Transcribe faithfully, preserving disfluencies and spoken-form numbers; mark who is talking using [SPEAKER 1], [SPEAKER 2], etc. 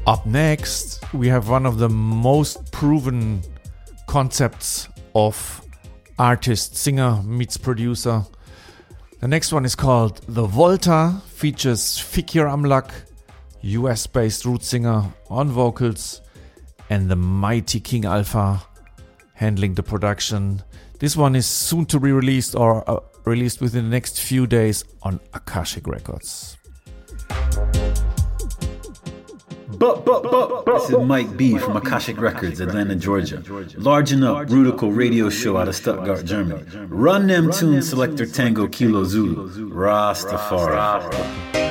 [SPEAKER 1] Up next, we have one of the most proven concepts of artist, singer meets producer. The next one is called The Volta, features Fikir Amlak, U S-based root singer on vocals, and the mighty King Alpha handling the production. This one is soon to be released or uh, released within the next few days on Akashic Records.
[SPEAKER 2] But, but, but, but. This is Mike B from Akashic Records, Atlanta, Georgia. Large Enough, Rudical radio show out of Stuttgart, Germany. Run them tunes, Selector Tango Kilo Zulu. Rastafari.